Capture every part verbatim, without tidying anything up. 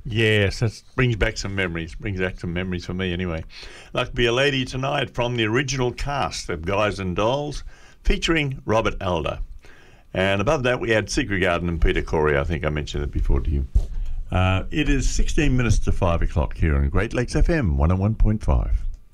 Yes, that brings back some memories. Brings back some memories for me anyway. Like to Be a Lady tonight from the original cast of Guys and Dolls, featuring Robert Alder. And above that we had Secret Garden and Peter Corey. I think I mentioned it before to you. Uh, it is sixteen minutes to five o'clock here on Great Lakes F M one oh one point five.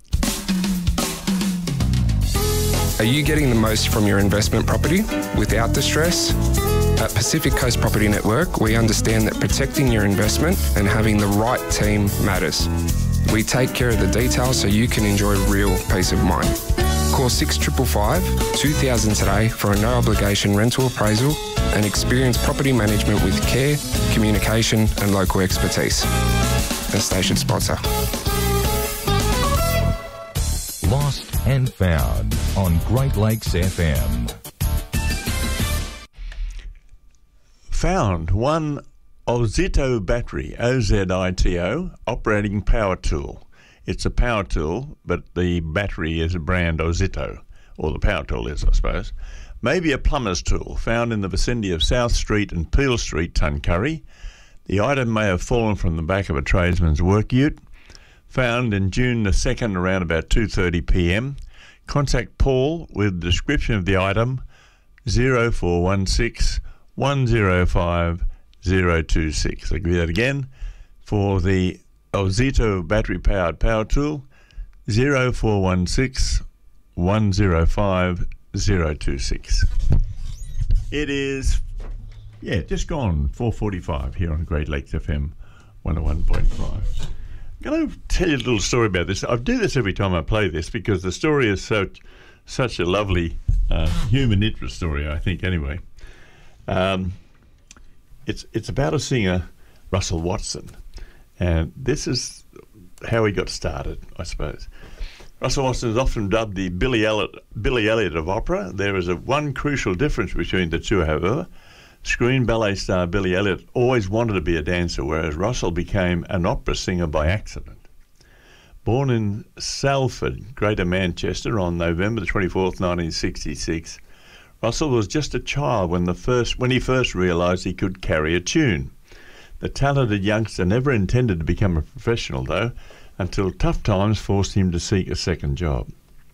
Are you getting the most from your investment property without the stress? At Pacific Coast Property Network, we understand that protecting your investment and having the right team matters. We take care of the details so you can enjoy real peace of mind. Call six five five, two thousand today for a no-obligation rental appraisal and experience property management with care, communication and local expertise. A station sponsor. Lost and Found on Great Lakes F M. Found one Ozito battery, O Z I T O, operating power tool. It's a power tool, but the battery is a brand Ozito, or the power tool is, I suppose. Maybe a plumber's tool found in the vicinity of South Street and Peel Street, Tuncurry. The item may have fallen from the back of a tradesman's work ute. Found in June the second around about two thirty p m. Contact Paul with description of the item zero four one six, one zero five, zero two six. I'll give you that again. For the Ozito battery-powered power tool, zero four one six, one zero five, zero two six. It is, yeah, just gone four forty-five here on Great Lakes F M one oh one point five. I'm going to tell you a little story about this. I do this every time I play this because the story is so, such a lovely uh, human interest story, I think, anyway. Um, it's it's about a singer, Russell Watson, and this is how he got started, I suppose. Russell Watson is often dubbed the Billy Elliot, Billy Elliot of opera. There is a one crucial difference between the two, however. Screen ballet star Billy Elliot always wanted to be a dancer, whereas Russell became an opera singer by accident. Born in Salford, Greater Manchester, on November the twenty-fourth, nineteen sixty-six, Russell was just a child when the first when he first realised he could carry a tune. The talented youngster never intended to become a professional, though, until tough times forced him to seek a second job.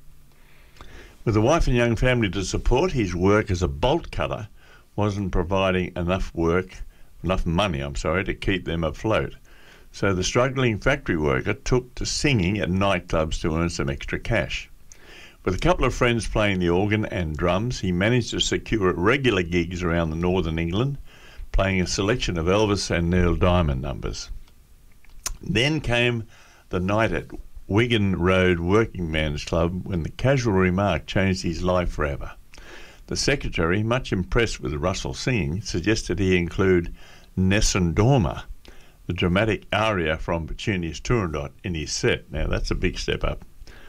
With a wife and young family to support, his work as a bolt cutter wasn't providing enough work, enough money, I'm sorry, to keep them afloat. So the struggling factory worker took to singing at nightclubs to earn some extra cash. With a couple of friends playing the organ and drums, he managed to secure regular gigs around the northern England, playing a selection of Elvis and Neil Diamond numbers. Then came the night at Wigan Road Working Men's Club when the casual remark changed his life forever. The secretary, much impressed with Russell singing, suggested he include Nessun Dorma, the dramatic aria from Puccini's Turandot, in his set. Now that's a big step up.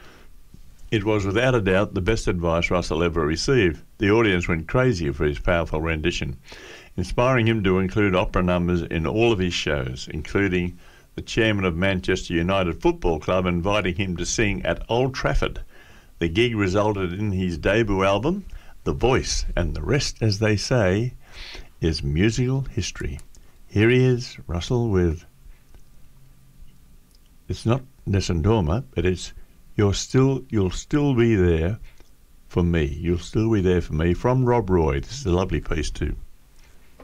It was without a doubt the best advice Russell ever received. The audience went crazy for his powerful rendition, inspiring him to include opera numbers in all of his shows, including the chairman of Manchester United Football Club inviting him to sing at Old Trafford. The gig resulted in his debut album, The Voice, and the rest, as they say, is musical history. Here he is, Russell, with, it's not Nessun Dorma, but it's You're Still, You'll Still Be There for Me. You'll Still Be There for Me, from Rob Roy. This is a lovely piece too.